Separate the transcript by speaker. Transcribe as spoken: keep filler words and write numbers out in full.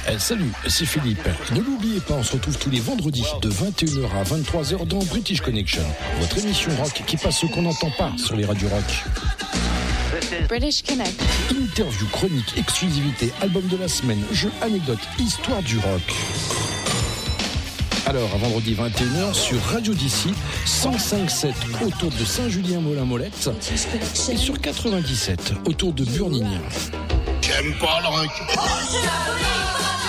Speaker 1: Eh, salut, c'est Philippe. Ne l'oubliez pas, on se retrouve tous les vendredis de vingt et une heures à vingt-trois heures dans British Connection, votre émission rock qui passe ce qu'on n'entend pas sur les radios rock.
Speaker 2: British Connect.
Speaker 1: Interview, chronique, exclusivité, album de la semaine, jeux, anecdotes, histoire du rock. Alors, à vendredi vingt et une heures sur Radio d'ici, cent cinq virgule sept autour de Saint-Julien-Molin-Molette et sur quatre-vingt-dix-sept autour de Burnignan.
Speaker 3: J'aime pas le rock.